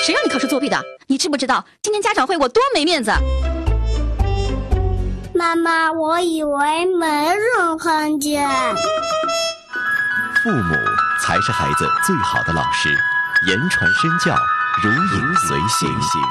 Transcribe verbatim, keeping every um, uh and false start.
谁让你考试作弊的？你知不知道今天家长会我多没面子？ 妈妈，我以为没人看见。 父母才是孩子最好的老师，言传身教，如影随形。